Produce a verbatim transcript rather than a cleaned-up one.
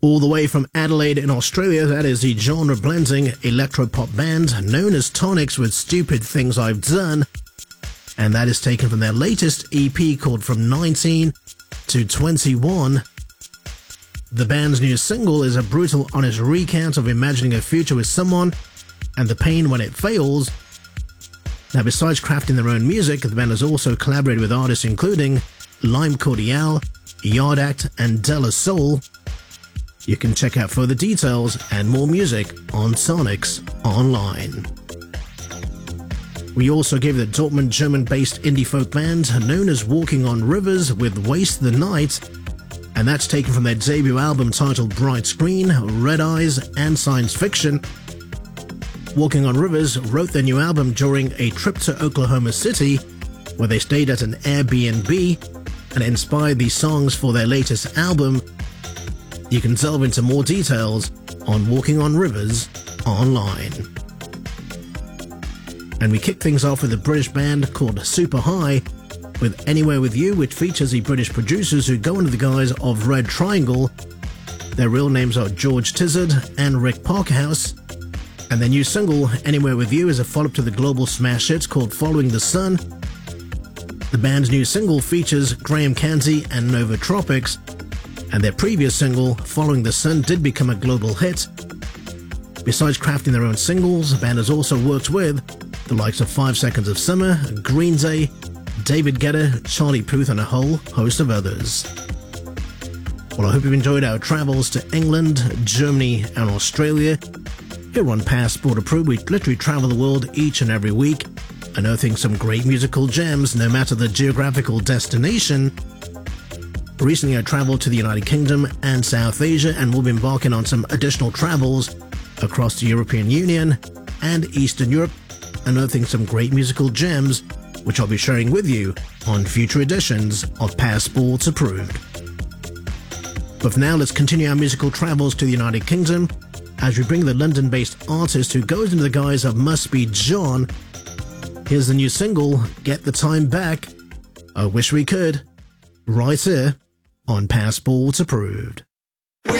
All the way from Adelaide in Australia, that is the genre-blending electro-pop band known as Tonics with Stupid Things I've Done, and that is taken from their latest E P called From nineteen to twenty-one. The band's new single is a brutal, honest recount of imagining a future with someone and the pain when it fails. Now, besides crafting their own music, the band has also collaborated with artists including Lime Cordiale, Yard Act, and Della Soul. You can check out further details and more music on Tonics Online. We also gave the Dortmund German-based indie folk band known as Walking on Rivers with Waste the Night, and that's taken from their debut album titled Bright Screen, Red Eyes, and Science Fiction. Walking on Rivers wrote their new album during a trip to Oklahoma City, where they stayed at an Airbnb, and inspired these songs for their latest album. You can delve into more details on Walking on Rivers Online. And we kick things off with a British band called Super High with Anywhere With You, which features the British producers who go under the guise of Red Triangle. Their real names are George Tizard and Rick Parkhouse. And their new single, Anywhere With You, is a follow-up to the global smash hit called Following the Sun. The band's new single features Graham Canty and Nova Tropics, and their previous single, Following the Sun, did become a global hit. Besides crafting their own singles, the band has also worked with the likes of Five Seconds of Summer, Green Day, David Guetta, Charlie Puth, and a whole host of others. Well, I hope you've enjoyed our travels to England, Germany, and Australia. Here on Passport Approved, we literally travel the world each and every week, unearthing some great musical gems no matter the geographical destination. Recently, I traveled to the United Kingdom and South Asia, and we'll be embarking on some additional travels across the European Union and Eastern Europe, unearthing some great musical gems, which I'll be sharing with you on future editions of Passports Approved. But for now, let's continue our musical travels to the United Kingdom as we bring the London-based artist who goes into the guise of Must Be John. Here's the new single, Get the Time Back. I wish we could. Right here on Passports Approved.